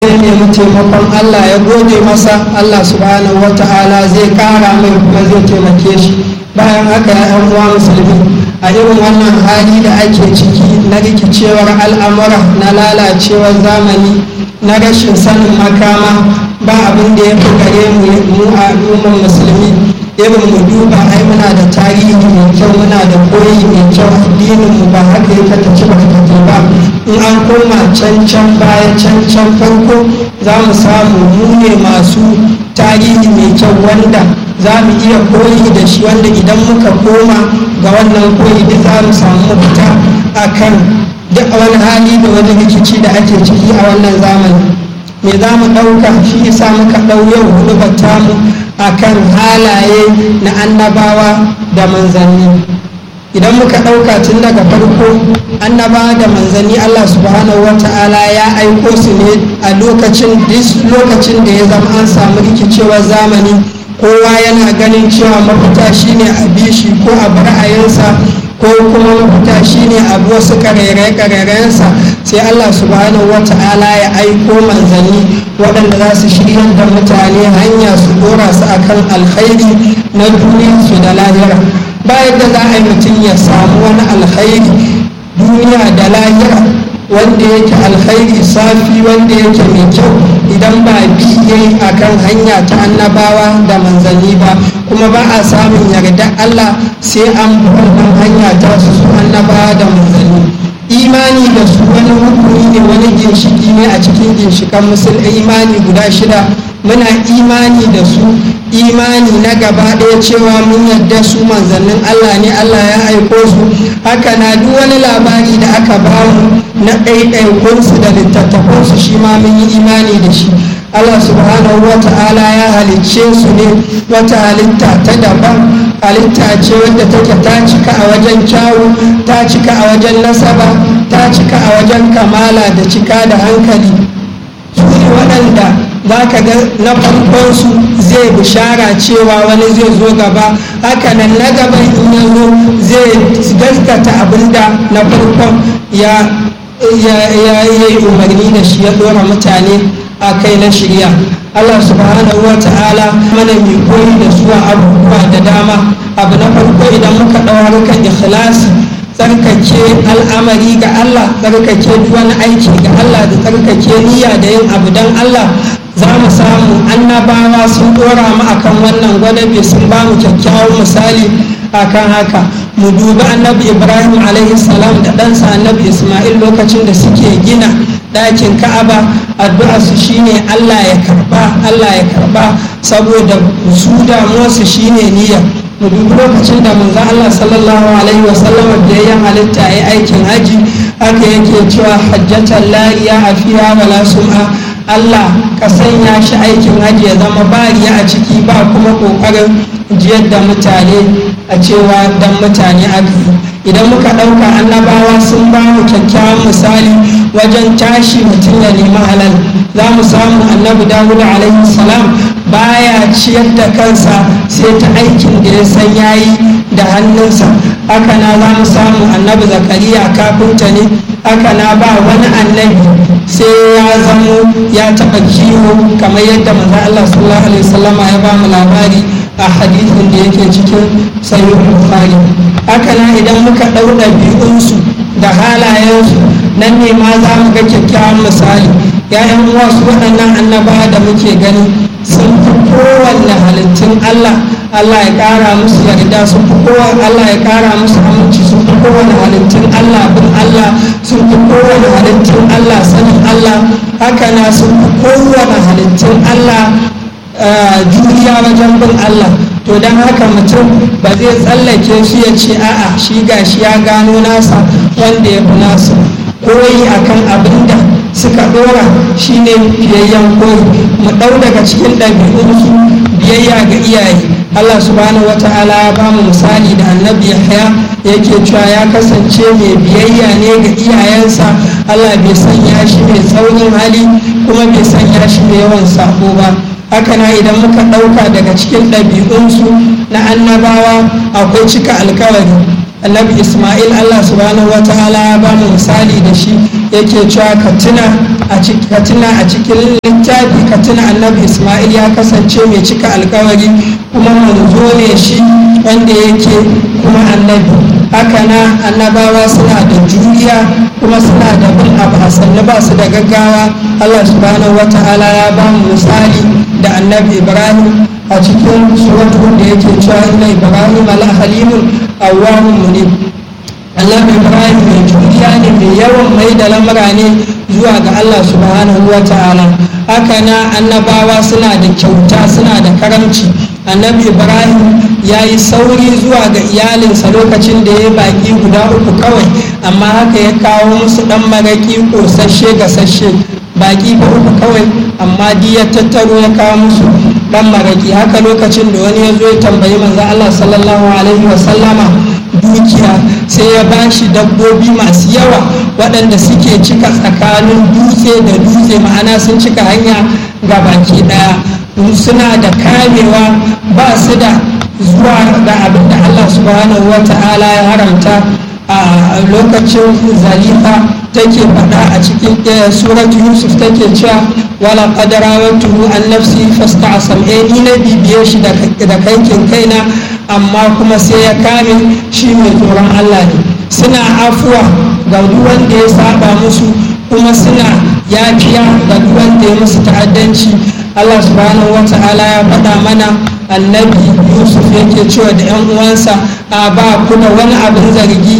ya nemi taimakon Allah ya gode masa, Allah subhanahu wata'ala zai kara mai kuma zai taimake shi. Bayan haka ya yan uwa musulmi, a irin wannan hali da ake ciki na rikicewar al'amura, na lalacewar zamani, na rashin sanin makama, ba abin da ya fi gare mu a al'ummar musulmi irin mu duba ai muna da tarihi mai kyau, muna da koyi mai kyau, addinin mu ba haka ya tace ba. In an koma can baya can farko za mu samu mu ne masu tarihi mai kyau wanda za mu iya koyi da shi, wanda idan muka koma ga wannan koyi duk za mu samu mafita akan duk wani hali da wani rikici da ake ciki a wannan zamani. Me za mu ɗauka? Shi isa muka ɗau yau hudubar tamu akan halaye na annabawa da manzanni. Idan muka ɗauka tun daga farko, annabawa da manzanni Allah subhanahu wata'ala ya aiko su ne a lokacin da ya zama an samu rikicewar zamani, kowa yana ganin cewa mafita shine a bi shi ko a bar ra'ayinsa, ko kuma mafita shine a bi wasu karerayensa, sai Allah subhanahu wata'ala ya aiko manzanni waɗanda za su shirya da mutane hanya su dora su akan alkhairi na duniyarsu da lahira. Bayan da za a yi mutum ya samu wani alkhairi duniya da lahira wanda yake alkhairi safi, wanda yake mai kyau, idan ba bi yayi akan hanya ta annabawa da manzanni ba, kuma ba a samun yarda Allah sai an bi wannan hanya ta su annabawa da manzanni. Imani da su wani rukuni ne, wani ginshiki ne a cikin ginshikan musulmi, imani guda 6. Muna imani da su imani na gaba ɗaya cewa mun yadda su manzannin Allah ne, Allah ya aiko su. Haka na duk wani labari da aka bamu na ɗaiɗaikunsu da littattafansu shi ma mun yi imani da shi. Allah subhanahu wa ta'ala ya halicce su ne wata halitta ta daban, halitta ce wadda take ta cika a wajen kyawu, ta cika a wajen nasaba, ta cika a wajen kamala da cika da hankali. Su ne waɗanda za ka ga na farkonsu zai bishara cewa wani zai zo gaba, hakanan na gaban in ya zo zai gaskata abinda na farkon ya yi umarni da shi, ya ɗora mutane a kai na shirya. Allah subhanahu wa ta'ala mana mai koyi da su abubuwa da dama. Abu na farko, idan muka ɗaura ikhlasi, tsarkake al'amari ga Allah, tsarkake duk wani aiki ga Allah da tsarkake niyya da yin abu don Allah, za mu samu annabawa sun dora mu akan wannan gwadabe, sun ba mu kyakkyawan misali akan haka. Mu dubi annabi Ibrahim alaihi salam da ɗansa annabi Ismail lokacin da suke gina ɗakin Ka'aba, addu'a su shine Allah ya karba saboda su damuwarsu shine niyya. Mu dubi lokacin da manzon Allah sallallahu alaihi wasallam da ya halitta ya aikin haji, haka yake cewa hajjatan la riya fiha wala sum'a. Allah ka sanya shi aikin haji ya zama bariya a ciki, ba kuma kokarin jiyar da mutane a cewa dan mutane aka yi. Idan muka ɗauka annabawa sun ba mu kyakkyawan misali wajen tashi mutum ya nemi halal. Za mu samu annabi Dawud alaihi salam baya ciyar da kansa sai ta aikin da ya san yayi da hannunsa. Haka na za mu samu annabi Zakariya kafinta ne. Haka na ba wani annabi sai ya zamo ya taɓa kiwo, kamar yadda manzo Allah sallallahu alaihi wasallama ya ba mu labari a hadisin da yake cikin sahih Bukhari. Haka na idan muka ɗau ɗabi'unsu da halayensu, nan ne ma za mu ga kyakkyawan misali. Ya'yan wasu waɗannan annabawa da muke gani sun fi kowanne halittun Allah ya ƙara musu yarda, sun fi kowanne Allah ya ƙara musu aminci, sun fi kowanne halittun Allah bin Allah, sun fi kowanne halittun Allah sanin Allah. Haka na sun fi kowanne halittun Allah juriya wajen bin Allah. To don haka mutum ba zai tsallake su ya ce a'a shi gashi ya gano nasa wanda ya fi nasu. Koyi akan abin da suka dora shine biyayyen koyi. Mu ɗau daga cikin ɗabi'unsu biyayya ga iyaye. Allah subhanahu wa ta'ala ya ba mu misali da annabi Yahya, yake cewa ya kasance mai biyayya ne ga iyayensa. Allah bai sanya shi mai tsaunin hali kuma bai sanya shi mai yawan sako ba. Haka na idan muka ɗauka daga cikin ɗabi'unsu na annabawa akwai cika alkawari. annabi Ismail Allah subhanahu wataala ya ba mu misali da shi, yake cewa ka tuna a cikin littafi, ka tuna annabi Ismail ya kasance mai cika alkawari kuma manzo ne shi wanda yake kuma annabi. Haka na annabawa suna da juriya kuma suna da bin abu a sannu, ba su da gaggawa. Allah subhanahu wataala ya ba mu misali da annabi Ibrahim a cikin suratul da yake cewa inna Ibrahim halimun awwahun munib. annabi Ibrahim mai juriya ne, mai yawan mai da lamura ne zuwa ga Allah subhanahu wa ta'ala. Haka na annabawa suna da kyauta, suna da karamci. Annabi Ibrahim ya yi sauri zuwa ga iyalinsa lokacin da ya baki guda 3 kawai, amma haka ya kawo musu dan maraki kosasshe gasasshe, baki ba 3 kawai, amma di ya tattaro ya kawo musu dan maraki. Haka lokacin da wani ya zo ya tambayi manzo Allah sallallahu alaihi wa sallama dukiya, sai ya bashi dabbobi masu yawa waɗanda suke cika tsakanin dutse da dutse, ma'ana sun cika hanya ga baki ɗaya, suna da kamewa, ba su da zuwa da abin da Allah subhanahu wa ta'ala ya haramta. A lokacin Zalifa take faɗa a cikin suratu Yusuf take cewa wala qadarawatuhu an nafsi fasta'sam, ni na bibiye shi da kankin kaina, amma kuma sai ya kame, shi mai tsoron Allah ne. Suna afuwa ga duk wanda ya saba musu, kuma suna yafiya ga duk wanda ya musu ta'addanci. Allah subhanahu wata'ala ya faɗa mana, annabi Yusuf yake cewa da 'yan uwansa, a ba ku da wani abin zargi,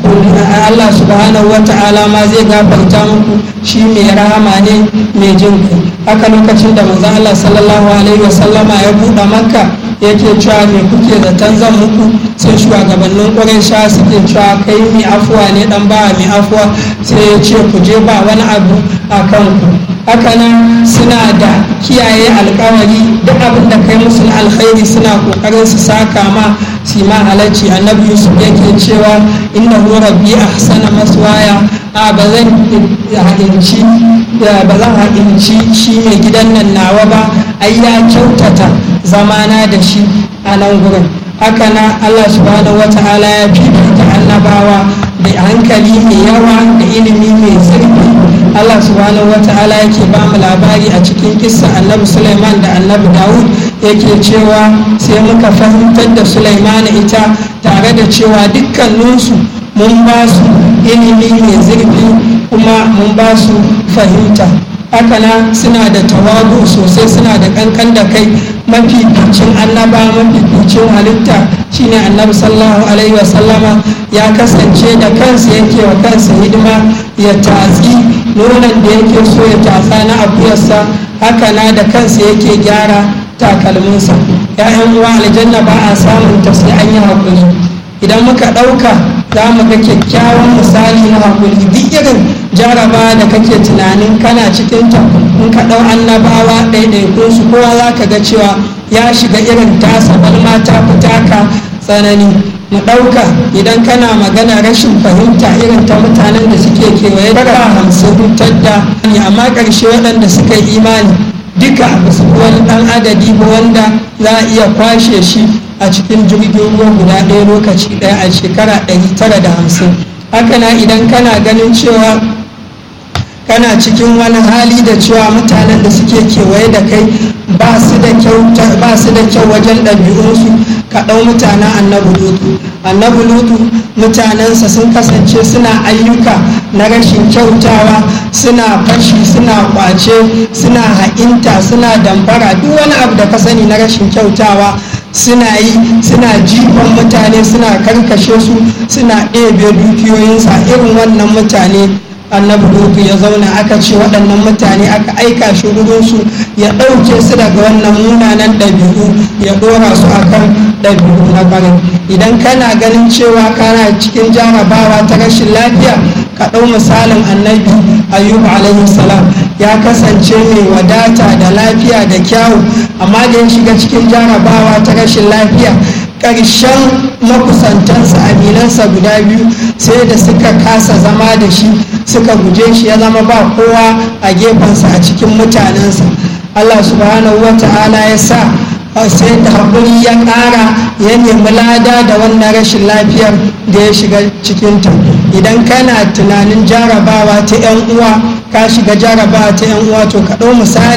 Allah subhanahu wata'ala ma zai gafarta muku, shi mai rahama ne mai jin ku. Haka lokacin da manzon Allah sallallahu alaihi wasallama ya buɗe Makka, yake cewa me kuke zaton zan muku, sai shugabannin Quraysha suke cewa kai mai afuwa ne, dan ba mai afuwa, sai ya ce ku je ba wani abu a kanku. Haka nan suna da kiyaye alkawari, duk abin da kai musu na alkhairi suna kokarin su saka ma, su ma halacci. Annabi Yusuf yake cewa innahu rabbi ahsana maswaya, ba zan haƙinci shi mai gidan nan nawa ba, ai ya kyautata zamana da shi a nan gurin. Haka na Allah subhanahu wata'ala ya fifita annabawa da hankali mai yawa da ilimi mai zurfi. Allah subhanahu wata'ala yake ba mu labari a cikin kissa annabi Sulaiman da annabi Dawud, yake cewa sai muka fahimtar da Sulaiman ita, tare da cewa dukkaninsu mun ba su ilimi mai zurfi kuma mun ba su fahimta. Haka na suna da tawagu sosai, suna da kankan da kai. Mafificin annaba, mafificin halitta shine annabi sallallahu alaihi wasallama, ya kasance da kansa yake wa kansa hidima, ya tatsi nonon da yake so ya tatsa na akuyarsa. Haka na da kansa yake gyara takalminsa. Ya'yan uwa, aljanna ba a samun ta sai an yi haƙuri. Idan muka ɗauka za mu ga kyakkyawan misali na haƙuri. Duk irin jaraba da kake tunanin kana cikinta, in ka ɗau annabawa ɗaiɗaikunsu, kowa za ka ga cewa ya shiga irin tasa, balma ta fita ka tsanani. Mu ɗauka idan kana magana rashin fahimta irin ta mutanen da suke kewaye da 50 tadda, amma ƙarshe waɗanda suka yi imani duka ba su wani ɗan adadi ba wanda za a iya kwashe shi a cikin jirgin ruwa guda ɗaya lokaci ɗaya a shekara 950. Haka na idan kana ganin cewa kana cikin wani hali da cewa mutanen da suke kewaye da kai ba su da kyau wajen ɗabi'unsu, ka ɗau mutanen annabi lutu. Mutanensa sun kasance suna ayyuka na rashin kyautawa, suna fashi, suna kwace, suna ha'inta, suna damfara, duk wani abu da ka sani na rashin kyautawa suna yi, suna jifan mutane, suna karkashe su, suna ɗebe dukiyoyinsa. Irin wannan mutane annabi lutu ya zauna, aka ce waɗannan mutane aka aika shi gurinsu ya ɗauke su daga wannan munanan ɗabi'u, ya ɗora su akan ɗabi'u na ƙwarai. Idan kana ganin cewa kana cikin jarabawa ta rashin lafiya, ka ɗau misalin annabi ayyub alaihi salam. Ya kasance mai wadata da lafiya da kyawu, amma da ya shiga cikin jarabawa ta rashin lafiya, ƙarshen makusantansa aminansa guda biyu sai da suka kasa zama da shi, suka guje shi, ya zama ba kowa a gefensa a cikin mutanensa. Allah subhanahu wa ta'ala ya sa sai da haƙuri ya ƙara ya nemi lada da wannan rashin lafiyar da ya shiga cikinta. Idan kana tunanin jarabawa ta 'yan uwa ka shiga jarabawa ta 'yan uwa to ka ɗau misali